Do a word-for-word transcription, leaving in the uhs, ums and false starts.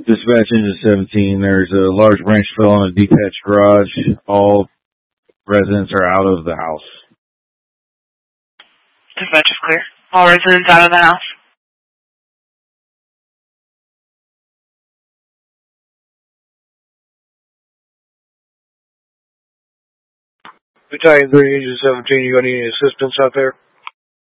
Dispatch Engine seventeen, there's a large branch fell on a detached garage. All residents are out of the house. Dispatch is clear. All residents out of the house. Battalion three, Engine seventeen, you got any assistance out there?